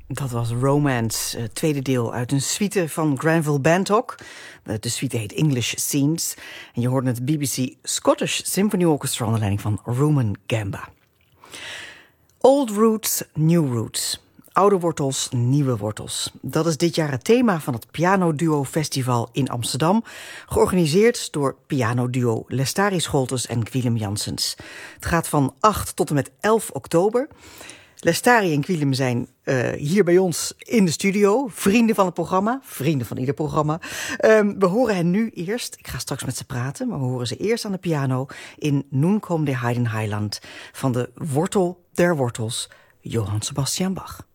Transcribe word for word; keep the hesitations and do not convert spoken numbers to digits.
Dat was Romance, het tweede deel uit een suite van Granville Bantock. De suite heet English Scenes. En je hoorde het B B C Scottish Symphony Orchestra onder leiding van Rumen Gamba. Old Roots, New Roots. Oude wortels, nieuwe wortels. Dat is dit jaar het thema van het Pianoduo Festival in Amsterdam, georganiseerd door pianoduo Lestari Scholtes en Willem Janssens. Het gaat van acht tot en met elf oktober. Lestari en Willem zijn uh, hier bij ons in de studio. Vrienden van het programma. Vrienden van ieder programma. Um, we horen hen nu eerst. Ik ga straks met ze praten. Maar we horen ze eerst aan de piano in Nun kom de Heiden Heiland van de wortel der wortels, Johann Sebastian Bach.